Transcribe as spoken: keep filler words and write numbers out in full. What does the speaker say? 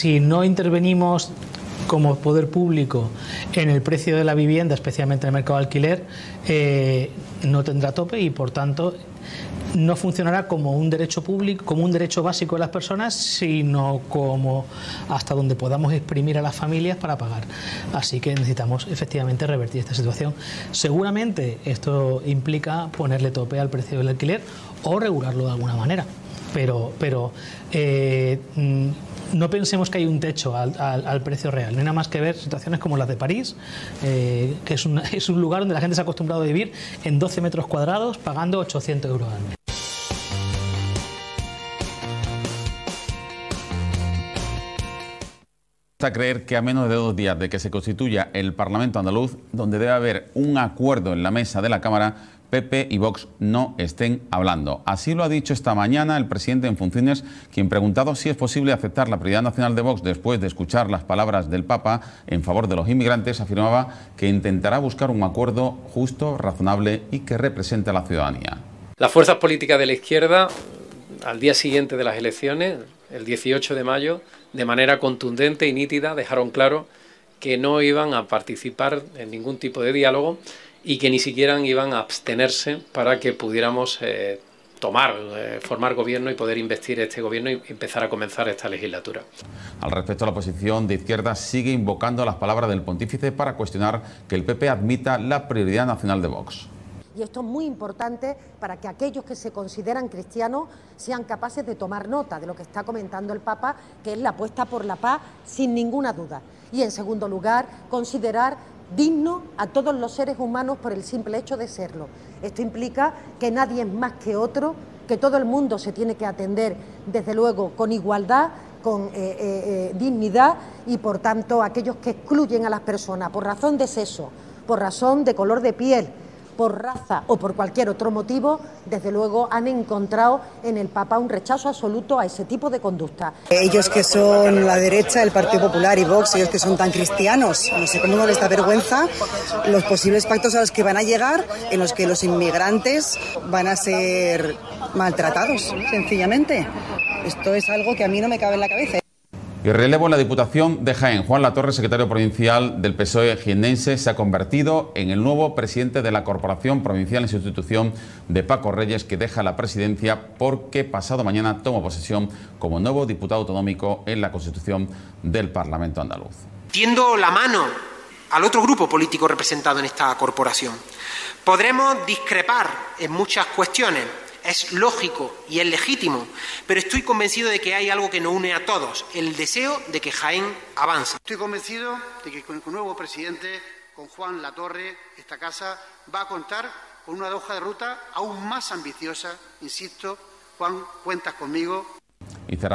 si no intervenimos como poder público en el precio de la vivienda, especialmente en el mercado de alquiler, eh, no tendrá tope y por tanto no funcionará como un derecho público, como un derecho básico de las personas, sino como hasta donde podamos exprimir a las familias para pagar. Así que necesitamos efectivamente revertir esta situación. Seguramente esto implica ponerle tope al precio del alquiler o regularlo de alguna manera, pero, pero eh, no pensemos que hay un techo al, al, al precio real. No hay nada más que ver situaciones como las de París, eh, que es, una, es un lugar donde la gente se ha acostumbrado a vivir en doce metros cuadrados pagando ochocientos euros al mes. A creer que a menos de dos días de que se constituya el Parlamento andaluz, donde debe haber un acuerdo en la mesa de la Cámara, P P y Vox no estén hablando. Así lo ha dicho esta mañana el presidente en funciones, quien, preguntado si es posible aceptar la prioridad nacional de Vox después de escuchar las palabras del Papa en favor de los inmigrantes, afirmaba que intentará buscar un acuerdo justo, razonable y que represente a la ciudadanía. Las fuerzas políticas de la izquierda, al día siguiente de las elecciones, el dieciocho de mayo, de manera contundente y nítida dejaron claro que no iban a participar en ningún tipo de diálogo y que ni siquiera iban a abstenerse para que pudiéramos eh, tomar, eh, formar gobierno y poder investir este gobierno y empezar a comenzar esta legislatura. Al respecto, la oposición de izquierda sigue invocando las palabras del pontífice para cuestionar que el P P admita la prioridad nacional de Vox. Y esto es muy importante para que aquellos que se consideran cristianos sean capaces de tomar nota de lo que está comentando el Papa, que es la apuesta por la paz sin ninguna duda. Y en segundo lugar, considerar digno a todos los seres humanos por el simple hecho de serlo. Esto implica que nadie es más que otro, que todo el mundo se tiene que atender, desde luego, con igualdad, con eh, eh, eh, dignidad y, por tanto, aquellos que excluyen a las personas por razón de sexo, por razón de color de piel, por raza o por cualquier otro motivo, desde luego han encontrado en el Papa un rechazo absoluto a ese tipo de conducta. Ellos que son la derecha, el Partido Popular y Vox, ellos que son tan cristianos, no sé cómo no les da vergüenza los posibles pactos a los que van a llegar, en los que los inmigrantes van a ser maltratados, sencillamente. Esto es algo que a mí no me cabe en la cabeza. Y relevo en la Diputación de Jaén. Juan Latorre, secretario provincial del P S O E jiennense, se ha convertido en el nuevo presidente de la Corporación Provincial en sustitución de Paco Reyes, que deja la presidencia porque pasado mañana toma posesión como nuevo diputado autonómico en la Constitución del Parlamento andaluz. Tiendo la mano al otro grupo político representado en esta corporación. Podremos discrepar en muchas cuestiones. Es lógico y es legítimo, pero estoy convencido de que hay algo que nos une a todos, el deseo de que Jaén avance. Estoy convencido de que con el nuevo presidente, con Juan Latorre, esta casa va a contar con una hoja de ruta aún más ambiciosa. Insisto, Juan, cuentas conmigo.